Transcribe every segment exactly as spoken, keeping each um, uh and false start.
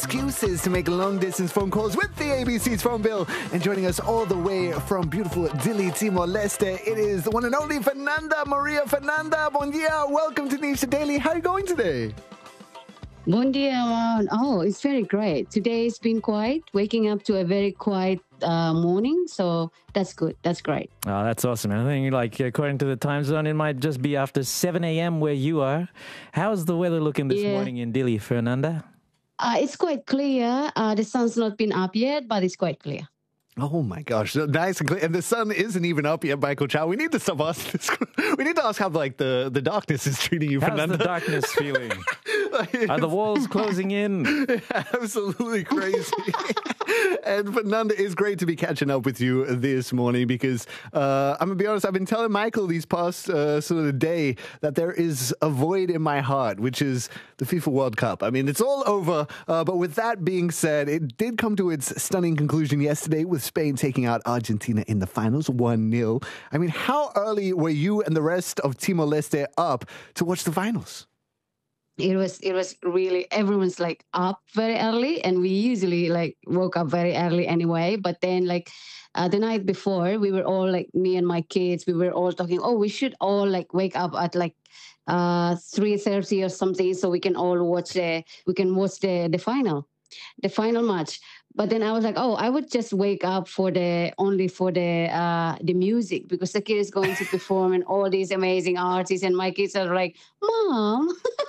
excuses to make long-distance phone calls with the A B C's phone bill. And joining us all the way from beautiful Dili, Timor-Leste, it is the one and only Fernanda Maria. Fernanda, bon dia. Welcome to Nisha Daily. How are you going today? Bon dia. Oh, it's very great. Today's been quiet, waking up to a very quiet uh, morning. So that's good. That's great. Oh, that's awesome. I think, like, according to the time zone, it might just be after seven a.m. where you are. How's the weather looking this Yeah. morning in Dili, Fernanda? Uh, it's quite clear. Uh, the sun's not been up yet, but it's quite clear. Oh my gosh, so nice and clear. And the sun isn't even up yet, Michael Chow. We need to stop us. We need to ask how like the, the darkness is treating you, How's Fernanda. the darkness feeling? Are the walls closing in? Absolutely crazy. And Fernanda, it's great to be catching up with you this morning because uh, I'm going to be honest, I've been telling Michael these past uh, sort of day that there is a void in my heart, which is the FIFA World Cup. I mean, it's all over. Uh, but with that being said, it did come to its stunning conclusion yesterday with Spain taking out Argentina in the finals one nil. I mean, how early were you and the rest of Timor-Leste up to watch the finals? It was it was really, everyone's like up very early, and we usually like woke up very early anyway. But then like uh, the night before, we were all like, me and my kids, we were all talking, oh, we should all like wake up at like uh three thirty or something so we can all watch the we can watch the the final the final match. But then I was like, oh, I would just wake up for the only for the uh, the music, because the kid is going to perform and all these amazing artists, and my kids are like, Mom.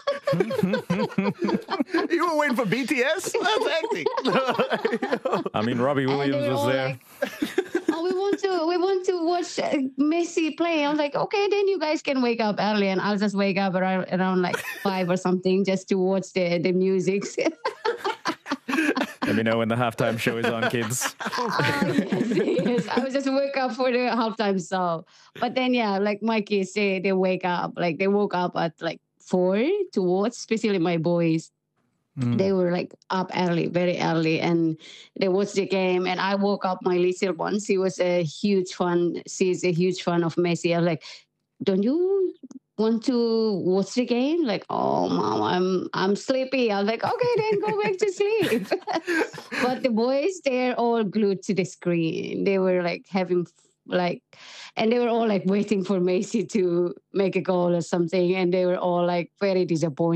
You were waiting for B T S? That's acting. I mean, Robbie Williams was there. Like, oh, we want to we want to watch uh, Messi play. I was like, okay, then you guys can wake up early, and I'll just wake up around, around like five or something just to watch the the music. Let me know when the halftime show is on, kids. Oh, yes, yes. I would just wake up for the halftime show. But then, yeah, like my kids, they, they wake up, like they woke up at like four to watch, especially my boys. Mm. They were like up early, very early, and they watched the game. And I woke up my little one. She was a huge fan. She's a huge fan of Messi. I was like, don't you want to watch the game? Like, oh, Mom, I'm I'm sleepy. I was like, okay, then go back to sleep. But the boys, they're all glued to the screen. They were like having like, and they were all like waiting for Messi to make a goal or something. And they were all like very disappointed.